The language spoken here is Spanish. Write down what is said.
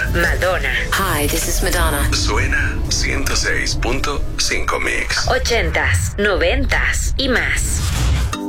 Madonna. Hi, this is Madonna. Suena 106.5 Mix. 80s, 90s y más.